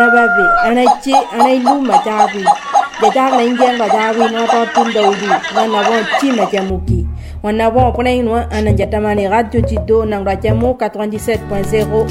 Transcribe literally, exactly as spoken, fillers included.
babe anachi anailuma jawi de jaga injen ba jawi no to tundaudu wana bon chima jamuki wana bon pona ino ananja tamani radio chido nang rajamu quatre-vingt-dix-sept point zéro